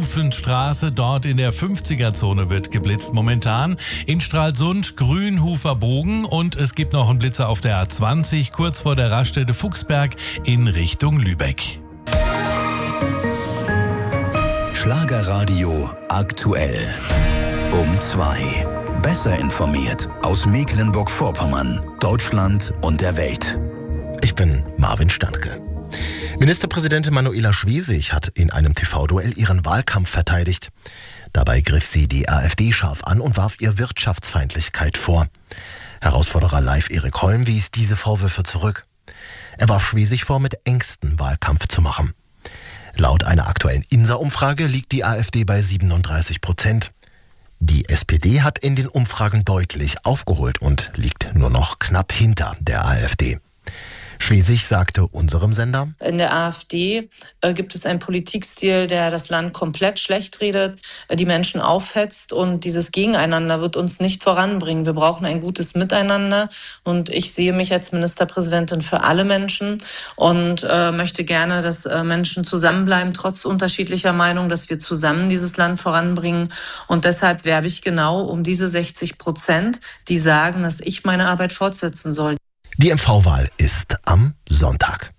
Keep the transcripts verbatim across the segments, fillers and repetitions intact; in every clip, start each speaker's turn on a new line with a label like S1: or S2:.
S1: Stufenstraße, dort in der fünfziger-Zone wird geblitzt momentan. In Stralsund Grünhufer Bogen und es gibt noch einen Blitzer auf der A zwanzig, kurz vor der Raststätte Fuchsberg in Richtung Lübeck.
S2: Schlagerradio aktuell. Um zwei. Besser informiert aus Mecklenburg-Vorpommern, Deutschland und der Welt.
S3: Ich bin Marvin Standke. Ministerpräsidentin Manuela Schwesig hat in einem T V-Duell ihren Wahlkampf verteidigt. Dabei griff sie die AfD scharf an und warf ihr Wirtschaftsfeindlichkeit vor. Herausforderer Live Erik Holm wies diese Vorwürfe zurück. Er warf Schwesig vor, mit Ängsten Wahlkampf zu machen. Laut einer aktuellen INSA-Umfrage liegt die AfD bei siebenunddreißig Prozent. Die S P D hat in den Umfragen deutlich aufgeholt und liegt nur noch knapp hinter der AfD. Schwesig sagte unserem Sender:
S4: In der AfD äh, gibt es einen Politikstil, der das Land komplett schlecht redet, äh, die Menschen aufhetzt, und dieses Gegeneinander wird uns nicht voranbringen. Wir brauchen ein gutes Miteinander und ich sehe mich als Ministerpräsidentin für alle Menschen und äh, möchte gerne, dass äh, Menschen zusammenbleiben, trotz unterschiedlicher Meinung, dass wir zusammen dieses Land voranbringen, und deshalb werbe ich genau um diese sechzig Prozent, die sagen, dass ich meine Arbeit fortsetzen soll.
S3: Die M V-Wahl ist am Sonntag.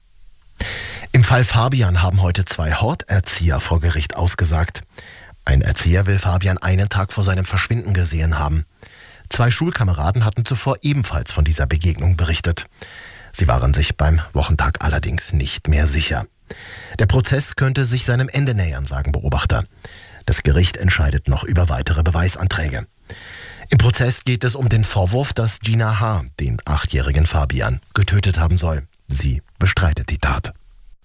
S3: Im Fall Fabian haben heute zwei Horterzieher vor Gericht ausgesagt. Ein Erzieher will Fabian einen Tag vor seinem Verschwinden gesehen haben. Zwei Schulkameraden hatten zuvor ebenfalls von dieser Begegnung berichtet. Sie waren sich beim Wochentag allerdings nicht mehr sicher. Der Prozess könnte sich seinem Ende nähern, sagen Beobachter. Das Gericht entscheidet noch über weitere Beweisanträge. Im Prozess geht es um den Vorwurf, dass Gina H. den achtjährigen Fabian getötet haben soll. Sie bestreitet die Tat.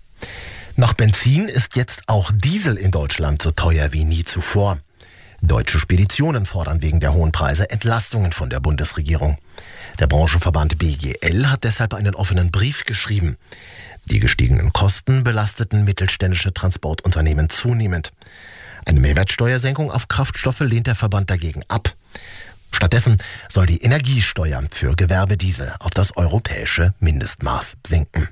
S3: Nach Benzin ist jetzt auch Diesel in Deutschland so teuer wie nie zuvor. Deutsche Speditionen fordern wegen der hohen Preise Entlastungen von der Bundesregierung. Der Branchenverband B G L hat deshalb einen offenen Brief geschrieben. Die gestiegenen Kosten belasteten mittelständische Transportunternehmen zunehmend. Eine Mehrwertsteuersenkung auf Kraftstoffe lehnt der Verband dagegen ab. Stattdessen soll die Energiesteuer für Gewerbediesel auf das europäische Mindestmaß sinken.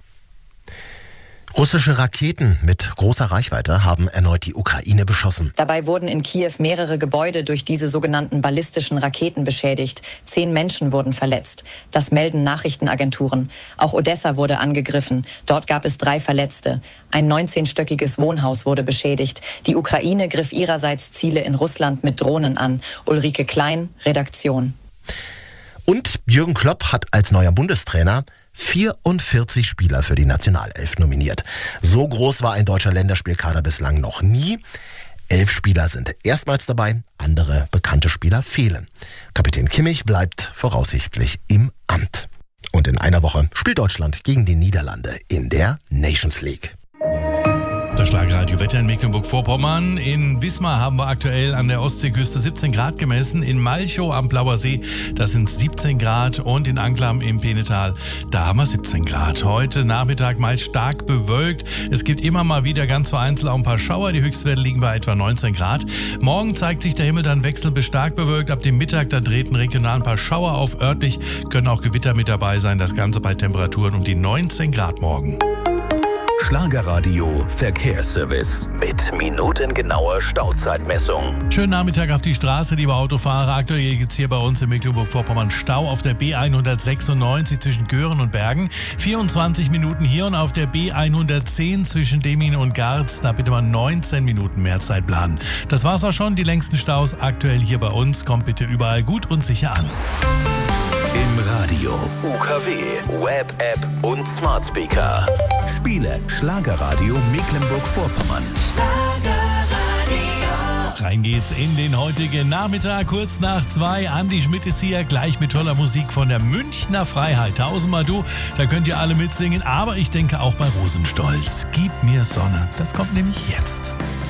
S3: Russische Raketen mit großer Reichweite haben erneut die Ukraine beschossen.
S5: Dabei wurden in Kiew mehrere Gebäude durch diese sogenannten ballistischen Raketen beschädigt. Zehn Menschen wurden verletzt. Das melden Nachrichtenagenturen. Auch Odessa wurde angegriffen. Dort gab es drei Verletzte. Ein neunzehnstöckiges Wohnhaus wurde beschädigt. Die Ukraine griff ihrerseits Ziele in Russland mit Drohnen an. Ulrike Klein, Redaktion.
S3: Und Jürgen Klopp hat als neuer Bundestrainer vierundvierzig Spieler für die Nationalelf nominiert. So groß war ein deutscher Länderspielkader bislang noch nie. Elf Spieler sind erstmals dabei, andere bekannte Spieler fehlen. Kapitän Kimmich bleibt voraussichtlich im Amt. Und in einer Woche spielt Deutschland gegen die Niederlande in der Nations League.
S1: Das Schlagerradio Wetter in Mecklenburg-Vorpommern. In Wismar haben wir aktuell an der Ostseeküste siebzehn Grad gemessen. In Malchow am Blauer See, das sind siebzehn Grad. Und in Anklam im Peenetal, da haben wir siebzehn Grad. Heute Nachmittag meist stark bewölkt. Es gibt immer mal wieder ganz vereinzelt auch ein paar Schauer. Die Höchstwerte liegen bei etwa neunzehn Grad. Morgen zeigt sich der Himmel dann wechselnd bis stark bewölkt. Ab dem Mittag dann treten regional ein paar Schauer auf. Örtlich können auch Gewitter mit dabei sein. Das Ganze bei Temperaturen um die neunzehn Grad morgen.
S2: Schlagerradio Verkehrsservice mit minutengenauer Stauzeitmessung.
S1: Schönen Nachmittag auf die Straße, liebe Autofahrer. Aktuell gibt es hier bei uns in Mecklenburg-Vorpommern Stau auf der B hundertsechsundneunzig zwischen Göhren und Bergen. vierundzwanzig Minuten hier, und auf der B hundertzehn zwischen Demmin und Garz. Da bitte mal neunzehn Minuten mehr Zeit planen. Das war's auch schon. Die längsten Staus aktuell hier bei uns. Kommt bitte überall gut und sicher an.
S2: Im Radio, U K W, Web-App und Smart Speaker. Spiele Schlagerradio Mecklenburg-Vorpommern.
S1: Rein geht's in den heutigen Nachmittag, kurz nach zwei. Andi Schmidt ist hier, gleich mit toller Musik von der Münchner Freiheit. Tausendmal du, da könnt ihr alle mitsingen, aber ich denke auch bei Rosenstolz. Gib mir Sonne, das kommt nämlich jetzt.